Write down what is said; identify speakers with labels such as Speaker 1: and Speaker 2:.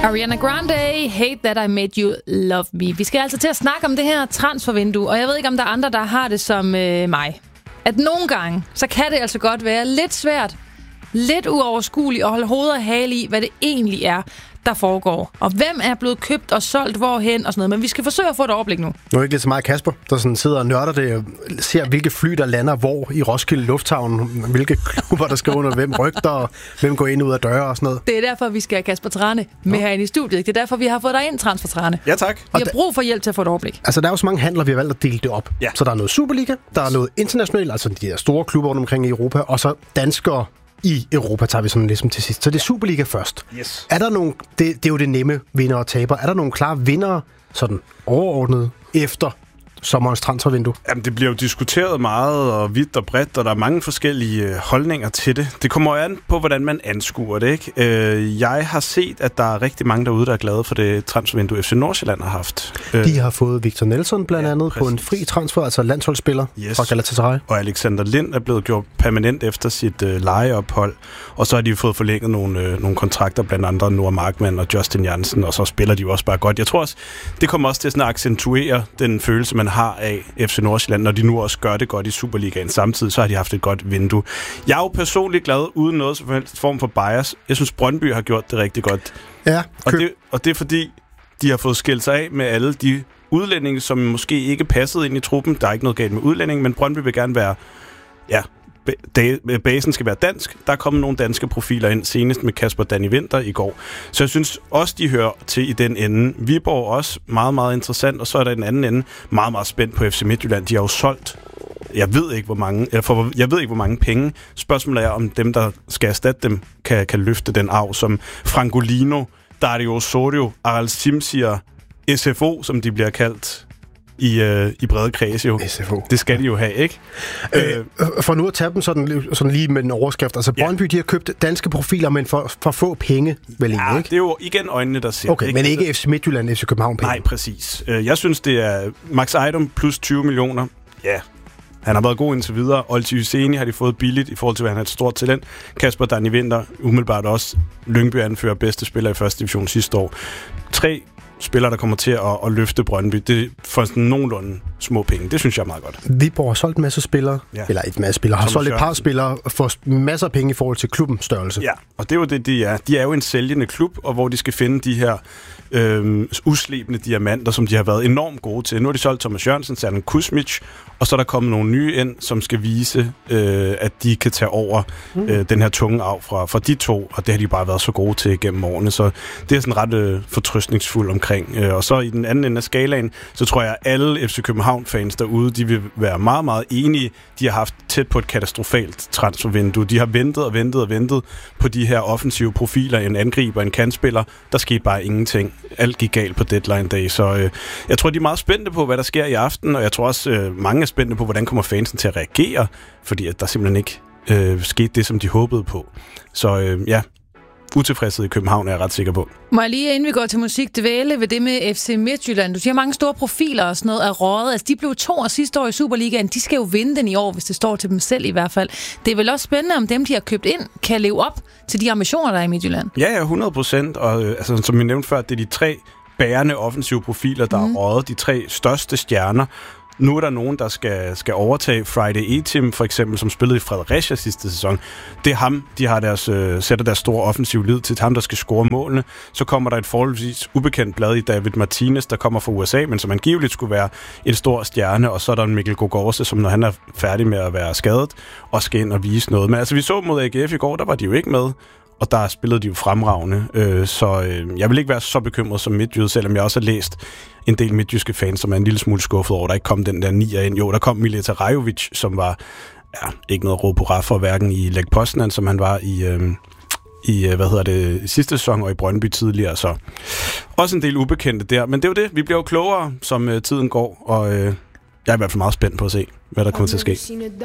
Speaker 1: Ariana Grande, Hate That I Made You Love Me. Vi skal altså til at snakke om det her transfervindue, og jeg ved ikke, om der er andre, der har det som mig. At nogle gange, så kan det altså godt være lidt svært, lidt uoverskueligt at holde hoved og hale i, hvad det egentlig er, der foregår. Og hvem er blevet købt og solgt hvorhen og sådan noget. Men vi skal forsøge at få et overblik nu.
Speaker 2: Nu er det ikke lidt så meget Kasper, der sådan sidder og nørder det, ser hvilke fly, der lander hvor i Roskilde Lufthavn, hvilke klubber, der skal under hvem rygter, og hvem går ind og ud af døre og sådan noget.
Speaker 1: Det er derfor, vi skal have Kasper Trane med herinde i studiet. Det er derfor, vi har fået dig ind, Transfer Trane.
Speaker 3: Ja, tak.
Speaker 1: Vi har brug for hjælp til at få et overblik.
Speaker 2: Altså, der er jo så mange handler, vi har valgt at dele det op. Ja. Så der er noget Superliga, der er noget internationalt, altså de her store klubber rundt omkring i Europa, og så danskere i Europa tager vi sådan ligesom til sidst. Så det er Superliga først.
Speaker 3: Yes.
Speaker 2: Er der nogle, det er jo det nemme vinder og taber. Er der nogle klare vindere, sådan overordnet, efter sommerens transfervindue?
Speaker 3: Jamen, det bliver jo diskuteret meget og vidt og bredt, og der er mange forskellige holdninger til det. Det kommer jo an på, hvordan man anskuer det, ikke? Jeg har set, at der er rigtig mange derude, der er glade for det transfervindue, FC Nordsjælland har haft.
Speaker 2: De har fået Victor Nelson blandt andet på en fri transfer, altså landsholdsspiller fra Galatasaray.
Speaker 3: Og Alexander Lind er blevet gjort permanent efter sit lejeophold, og så har de fået forlænget nogle kontrakter, blandt andre Noah Markmann og Justin Jansen, og så spiller de jo også bare godt. Jeg tror også, det kommer også til sådan at accentuere den følelse, man har af FC Nordsjælland, når de nu også gør det godt i Superligaen samtidig, så har de haft et godt vindue. Jeg er jo personligt glad, uden noget som helst form for bias. Jeg synes, Brøndby har gjort det rigtig godt.
Speaker 2: Ja,
Speaker 3: og det er fordi, de har fået skilt sig af med alle de udlændinge, som måske ikke passede ind i truppen. Der er ikke noget galt med udlændinge, men Brøndby vil gerne være, basen skal være dansk. Der er kommet nogle danske profiler ind, senest med Kasper Danny Winther i går. Så jeg synes også, de hører til i den ende. Viborg også meget, meget interessant, og så er der i den anden ende meget, meget spændt på FC Midtjylland. De har jo solgt, jeg ved ikke, hvor mange penge. Spørgsmålet er, om dem, der skal erstatte dem, kan løfte den arv, som Francolino, Dario Osorio, Aral Simsier, SFO, som de bliver kaldt i brede kreds jo.
Speaker 2: SFO.
Speaker 3: Det skal de jo have, ikke?
Speaker 2: For nu at tage dem sådan lige med en overskrift. Altså Brøndby, de har købt danske profiler, men for få penge, vel egentlig, ikke?
Speaker 3: Det er jo igen øjnene, der ser.
Speaker 2: Okay, men ikke FC Midtjylland, FC København penge.
Speaker 3: Nej, præcis. Jeg synes, det er Max Ejdom plus 20 millioner. Ja, han har været god indtil videre. Olti Hyseni har de fået billigt i forhold til, at han har et stort talent. Kasper Danny Winther, umiddelbart også. Lyngby anfører bedste spiller i første division sidste år. 3 spillere, der kommer til at løfte Brøndby. Det får sådan nogenlunde små penge. Det synes jeg er meget godt.
Speaker 2: Viborg har solgt en masse spillere, eller et masse spillere, har solgt et par spillere og får masser af penge i forhold til klubbens størrelse.
Speaker 3: Ja, og det er jo det, de er. De er jo en sælgende klub, og hvor de skal finde de her uslebende diamanter, som de har været enormt gode til. Nu har de solgt Thomas Jørgensen, Serdan Kuzmic, og så er der kommet nogle nye ind, som skal vise, at de kan tage over den her tunge arv fra de to, og det har de bare været så gode til gennem årene, så det er sådan ret fortrøstningsfuld omkring. Og så i den anden ende af skalaen, så tror jeg, at alle FC København-fans derude, de vil være meget, meget enige. De har haft tæt på et katastrofalt transfervindue. De har ventet på de her offensive profiler, en angriber, en kantspiller. Der skete bare ingenting. Alt gik galt på deadline day, så jeg tror, de er meget spændte på, hvad der sker i aften, og jeg tror også, mange er spændte på, hvordan kommer fansen til at reagere, fordi at der simpelthen ikke skete det, som de håbede på. Så utilfredshed i København er jeg ret sikker på.
Speaker 1: Må jeg lige, inden vi går til musik, dvæle ved det med FC Midtjylland? Du siger, mange store profiler og sådan noget er røget. Altså, de blev 2 sidste år i Superligaen. De skal jo vinde den i år, hvis det står til dem selv i hvert fald. Det er vel også spændende, om dem, de har købt ind, kan leve op til de ambitioner, der er i Midtjylland.
Speaker 3: Ja, 100%. Og som vi nævnte før, det er de 3 bærende offensive profiler, der er røget. De 3 største stjerner. Nu er der nogen, der skal overtage Friday E-Team, for eksempel, som spillede i Fredericia sidste sæson. Det er ham, de har sætter deres store offensiv lid til, ham, der skal score målene. Så kommer der et forholdsvis ubekendt blad i David Martinez, der kommer fra USA, men som angiveligt skulle være en stor stjerne. Og så er der en Mikkel Gogorse, som når han er færdig med at være skadet, og skal ind og vise noget. Men altså, vi så mod AGF i går, der var de jo ikke med. Og der spillede de jo fremragende. Jeg vil ikke være så bekymret som midtjyde, selvom jeg også har læst en del midtjyske fans, som er en lille smule skuffet over, der ikke kom den der 9'er ind. Jo, der kom Mileta Rajovic, som var ikke noget råd på for, hverken i Lech Poznan, som han var i sidste sæson, og i Brøndby tidligere. Så også en del ubekendte der. Men det er jo det. Vi bliver jo klogere, som tiden går, og jeg er i hvert fald meget spændt på at se, hvad der kommer til at ske.